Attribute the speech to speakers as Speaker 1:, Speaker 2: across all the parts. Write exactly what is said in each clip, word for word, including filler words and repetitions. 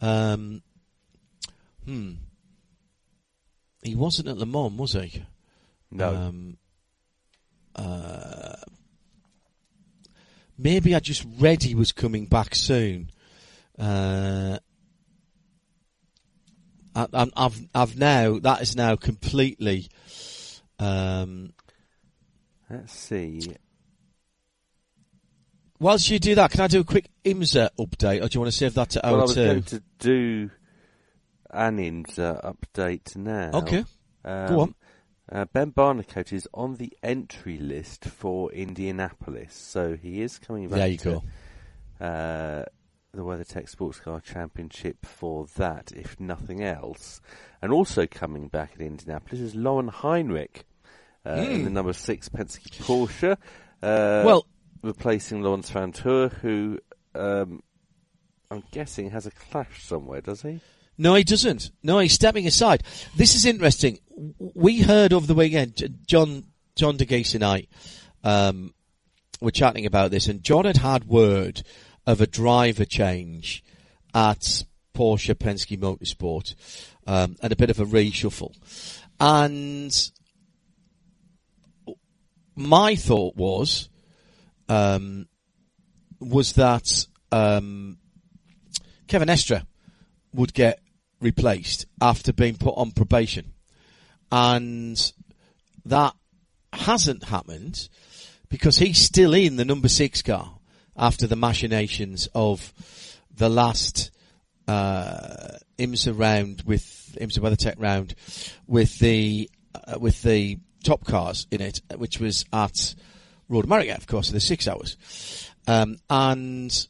Speaker 1: Um, hmm. He wasn't at Le Mans, was he?
Speaker 2: No.
Speaker 1: Um, uh, maybe I just read he was coming back soon. Uh, I, I, I've, I've now, that is now completely, um,
Speaker 2: let's see.
Speaker 1: Whilst you do that, can I do a quick IMSA update, or do you want to save that to
Speaker 2: well,
Speaker 1: hour
Speaker 2: I was
Speaker 1: two?
Speaker 2: going to do an IMSA update now.
Speaker 1: Okay,
Speaker 2: um,
Speaker 1: go on.
Speaker 2: Uh, Ben Barnicoat is on the entry list for Indianapolis, so he is coming back
Speaker 1: there you
Speaker 2: to
Speaker 1: go.
Speaker 2: Uh, the WeatherTech Sports Car Championship for that, if nothing else. And also coming back at Indianapolis is Lauren Heinrich uh, mm. in the number six Penske Porsche. Uh,
Speaker 1: well,
Speaker 2: replacing Laurens Vanthoor, who um, I'm guessing has a clash somewhere, does he?
Speaker 1: No, he doesn't. No, he's stepping aside. This is interesting. We heard over the weekend, John John DeGeese and I um, were chatting about this, and John had had word of a driver change at Porsche Penske Motorsport um, and a bit of a reshuffle. And my thought was, um, was that um, Kevin Estre would get replaced after being put on probation. And that hasn't happened because he's still in the number six car after the machinations of the last uh, IMSA round with IMSA WeatherTech round with the uh, with the top cars in it, which was at Road America, of course, in the six hours. Um, and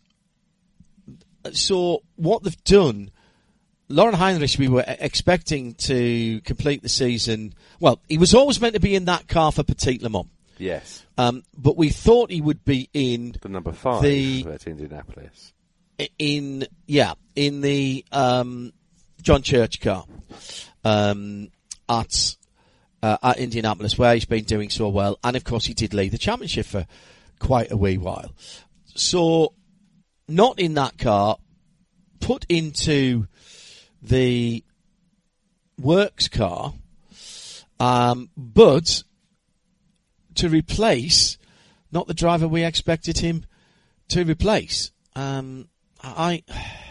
Speaker 1: so what they've done, Lauren Heinrich, we were expecting to complete the season. Well, he was always meant to be in that car for Petit Le Mans.
Speaker 2: Yes.
Speaker 1: Um, but we thought he would be in
Speaker 2: the number five
Speaker 1: the,
Speaker 2: at Indianapolis.
Speaker 1: In, yeah, in the, um, John Church car, um, at, uh, at Indianapolis, where he's been doing so well. And of course he did lead the championship for quite a wee while. So, not in that car, put into the works car, um, but to replace not the driver we expected him to replace. Um, I,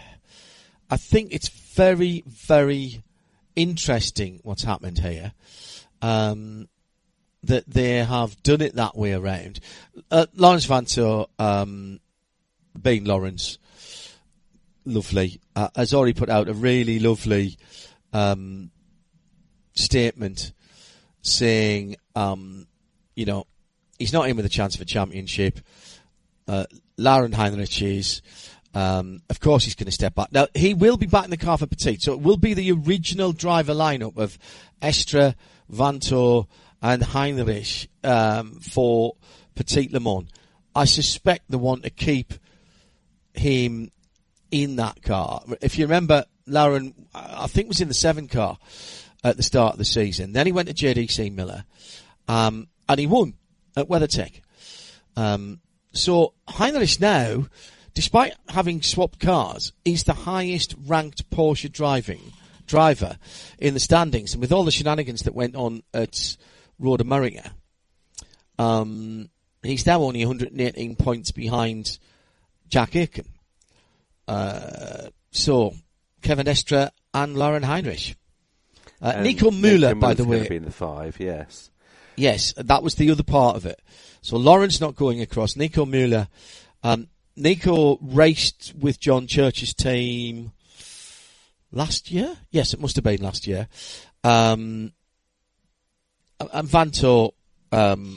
Speaker 1: I think it's very, very interesting what's happened here. Um, that they have done it that way around. Uh, Laurens Vanthoor, um, being Laurens, lovely, uh, has already put out a really lovely, um, statement saying, um, you know, he's not in with a chance of a championship. Uh, Lauren Heinrich is, um, of course he's going to step back. Now, he will be back in the car for Petit, so it will be the original driver lineup of Estre, Vanthoor, and Heinrich, um, for Petit Le Mans. I suspect they want to keep him in that car. If you remember, Lauren, I think was in the seven car at the start of the season. Then he went to J D C Miller, um, and he won at WeatherTech. Um, so Heinrich now, despite having swapped cars, is the highest ranked Porsche driving driver in the standings. And with all the shenanigans that went on at Road America, um, he's now only one hundred eighteen points behind Jack Aitken. Uh, so Kevin Estre and Lauren Heinrich. Uh,
Speaker 2: and
Speaker 1: Nico Müller, by the way.
Speaker 2: Going to be in the five, yes.
Speaker 1: Yes, that was the other part of it. So Lauren's not going across. Nico Müller, um, Nico raced with John Church's team last year. Yes, it must have been last year. Um, and Vanthoor, um,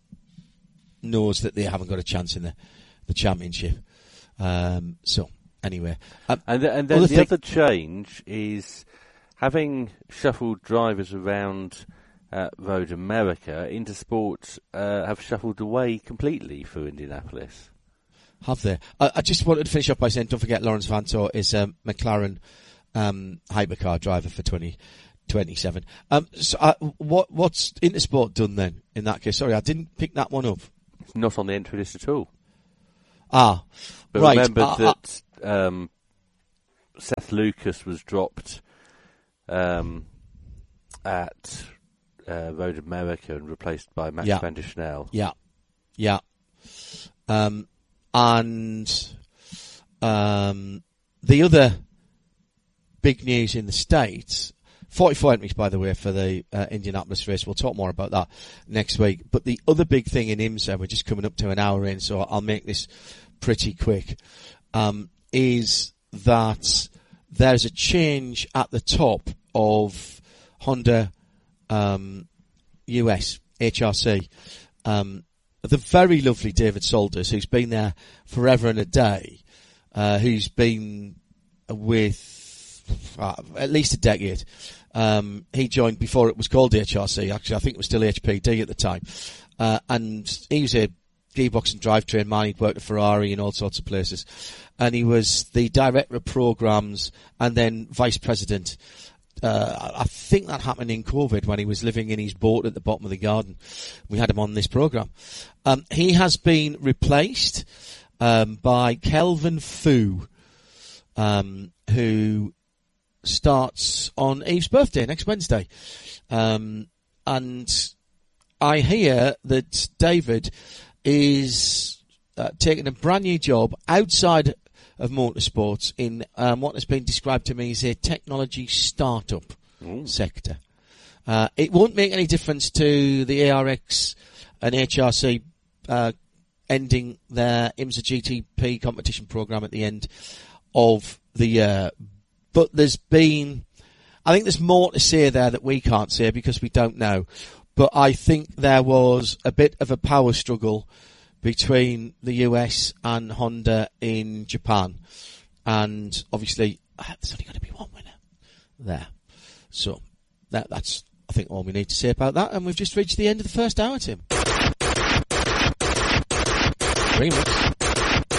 Speaker 1: knows that they haven't got a chance in the, the championship. Um, so anyway, um,
Speaker 2: and, th- and then
Speaker 1: other
Speaker 2: the
Speaker 1: thing-
Speaker 2: other change is having shuffled drivers around uh, Road America. Intersport uh, have shuffled away completely for Indianapolis.
Speaker 1: Have they? I, I just wanted to finish up by saying, don't forget, Laurens Vanthoor is a McLaren um, hypercar driver for twenty twenty-seven. Um, so, uh, what what's Intersport done then in that case? Sorry, I didn't pick that one up.
Speaker 2: It's not on the entry list at all.
Speaker 1: Ah,
Speaker 2: but
Speaker 1: right.
Speaker 2: remember
Speaker 1: uh,
Speaker 2: that um, Seth Lucas was dropped um, at uh, Road America and replaced by Max
Speaker 1: yeah.
Speaker 2: van der Snel.
Speaker 1: Yeah, yeah. Um, and um, the other big news in the States, forty-four entries, by the way, for the uh, Indianapolis race. We'll talk more about that next week. But the other big thing in IMSA, we're just coming up to an hour in, so I'll make this pretty quick, um, is that there's a change at the top of Honda um, U S, H R C. Um, the very lovely David Solders, who's been there forever and a day, uh, who's been with uh, at least a decade. Um, he joined before it was called H R C. Actually, I think it was still H P D at the time. Uh, and he was a gearbox and drivetrain man. He'd worked at Ferrari and all sorts of places. And he was the director of programs and then vice president. Uh, I think that happened in COVID when he was living in his boat at the bottom of the garden. We had him on this program. Um, he has been replaced, um, by Kelvin Fu, um, who starts on Eve's birthday next Wednesday. Um, and I hear that David is uh, taking a brand new job outside of motorsports in um, what has been described to me as a technology startup Ooh. sector. Uh, it won't make any difference to the A R X and H R C uh, ending their IMSA G T P competition program at the end of the year. But there's been, I think there's more to say there that we can't say because we don't know. But I think there was a bit of a power struggle between the U S and Honda in Japan. And obviously, there's only going to be one winner there. So that, that's, I think, all we need to say about that. And we've just reached the end of the first hour, Tim. Three minutes.